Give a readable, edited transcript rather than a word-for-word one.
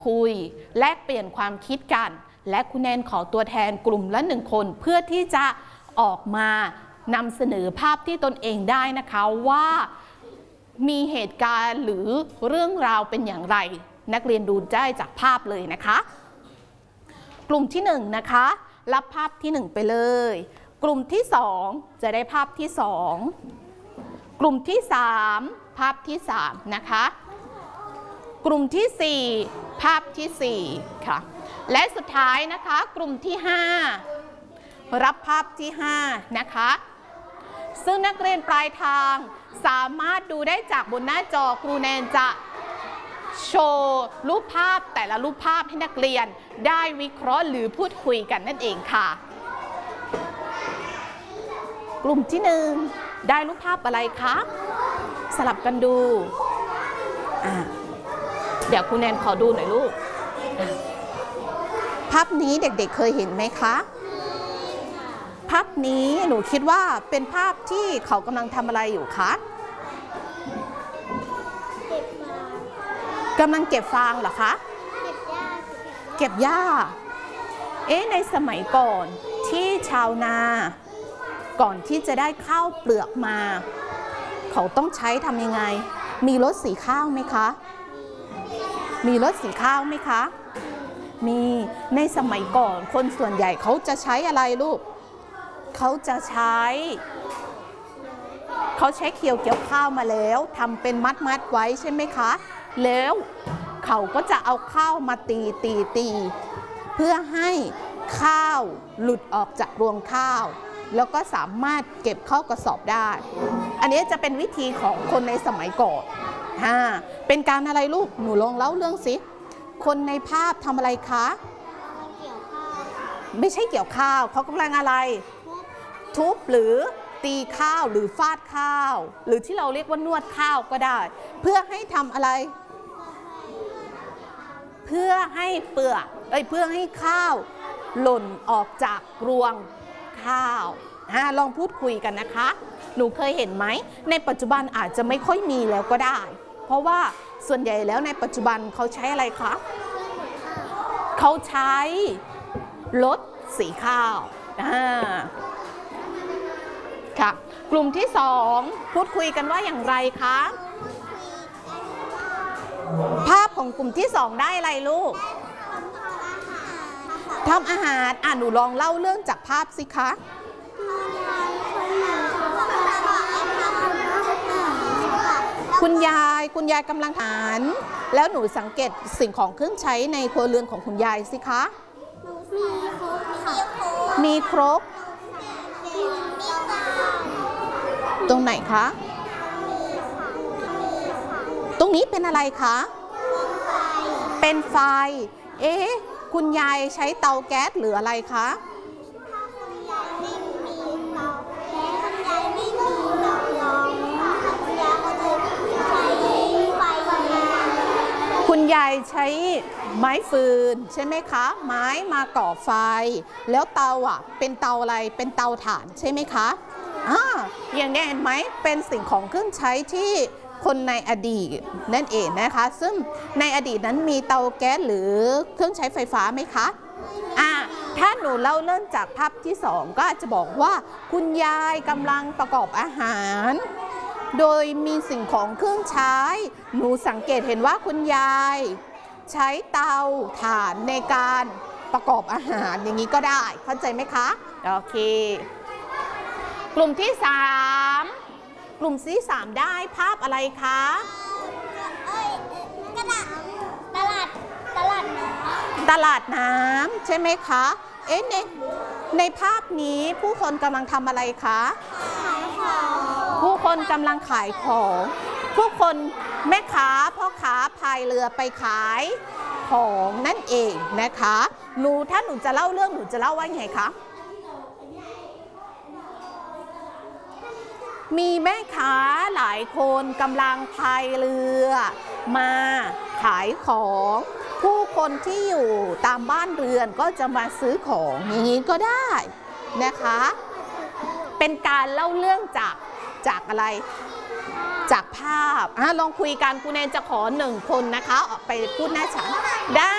คุยแลกเปลี่ยนความคิดกันและคุณแนนขอตัวแทนกลุ่มละ1 คนเพื่อที่จะออกมานำเสนอภาพที่ตนเองได้นะคะว่ามีเหตุการณ์หรือเรื่องราวเป็นอย่างไรนักเรียนดูได้จากภาพเลยนะคะกลุ่มที่1นะคะรับภาพที่1ไปเลยกลุ่มที่2จะได้ภาพที่2กลุ่มที่3ภาพที่3นะคะกลุ่มที่4ภาพที่4ค่ะและสุดท้ายนะคะกลุ่มที่5รับภาพที่5นะคะซึ่งนักเรียนปลายทางสามารถดูได้จากบนหน้าจอครูแนนจะโชว์รูปภาพแต่ละรูปภาพให้นักเรียนได้วิเคราะห์หรือพูดคุยกันนั่นเองค่ะกลุ่มที่1ได้รูปภาพอะไรคะสลับกันดูเดี๋ยวครูแนนขอดูหน่อยลูกภาพนี้เด็กๆเคยเห็นไหมคะภาพนี้หนูคิดว่าเป็นภาพที่เขากำลังทำอะไรอยู่คะกำลังเก็บฟางเหรอคะเก็บหญ้าในสมัยก่อนที่ชาวนาก่อนที่จะได้ข้าวเปลือกมาเขาต้องใช้ทำยังไงมีรถสีข้าวไหมคะมีรถสีข้าวไหมคะมีในสมัยก่อนคนส่วนใหญ่เขาจะใช้อะไรลูกเขาจะใช้เคี่ยวเกี่ยวข้าวมาแล้วทำเป็นมัดไว้ใช่ไหมคะแล้วเขาก็จะเอาข้าวมาตีเพื่อให้ข้าวหลุดออกจากรวงข้าวแล้วก็สามารถเก็บเข้ากระสอบได้อันนี้จะเป็นวิธีของคนในสมัยก่อนเป็นการอะไรลูกหนูลองเล่าเรื่องสิคนในภาพทำอะไรคะไม่ใช่เกี่ยวข้าวเขากำลังอะไรทุบหรือตีข้าวหรือฟาดข้าวหรือที่เราเรียกว่านวดข้าวก็ได้เพื่อให้ทำอะไรเพื่อให้เพื่อให้ข้าวหล่นออกจากรวงข้าวลองพูดคุยกันนะคะหนูเคยเห็นไหมในปัจจุบันอาจจะไม่ค่อยมีแล้วก็ได้เพราะว่าส่วนใหญ่แล้วในปัจจุบันเขาใช้อะไรคะเขาใช้รถสีข้าวค่ะกลุ่มที่2พูดคุยกันว่าอย่างไรคะภาพของกลุ่มที่2ได้อะไรลูกทำอาหารหนูลองเล่าเรื่องจากภาพสิคะคุณยายกำลังทานแล้วหนูสังเกตสิ่งของเครื่องใช้ในครัวเรือนของคุณยายสิคะมีครกตรงไหนคะตรงนี้เป็นอะไรคะเป็นไฟคุณยายใช้เตาแก๊สหรืออะไรคะคุณยายใช้ไม้ฟืนใช่ไหมคะไม้มาก่อไฟแล้วเตาเป็นเตาอะไรเป็นเตาถ่านใช่ไหมคะอย่างนี้เห็นไหมเป็นสิ่งของเครื่องใช้ที่คนในอดีตนั่นเองนะคะซึ่งในอดีตนั้นมีเตาแก๊สหรือเครื่องใช้ไฟฟ้าไหมคะถ้าหนูเล่าเรื่องจากภาพที่2ก็อาจจะบอกว่าคุณยายกำลังประกอบอาหารโดยมีสิ่งของเครื่องใช้หนูสังเกตเห็นว่าคุณยายใช้เตาถ่านในการประกอบอาหารอย่างนี้ก็ได้เข้าใจไหมคะโอเคกลุ่มที่3กลุ่มที่3ได้ภาพอะไรคะตลาดน้ำใช่ไหมคะในภาพนี้ผู้คนกำลังทำอะไรคะผู้คนกำลังขายของผู้คนแม่ค้าพ่อค้าพายเรือไปขายของนั่นเองนะคะถ้าหนูจะเล่าเรื่องหนูจะเล่าว่าไงคะมีแม่ค้าหลายคนกำลังพายเรือมาขายของผู้คนที่อยู่ตามบ้านเรือนก็จะมาซื้อของอย่างนี้ก็ได้นะคะเป็นการเล่าเรื่องจากอะไรจากภาพลองคุยกันครูแนนจะขอ1 คนนะคะออกไปพูดหน้าชั้นได้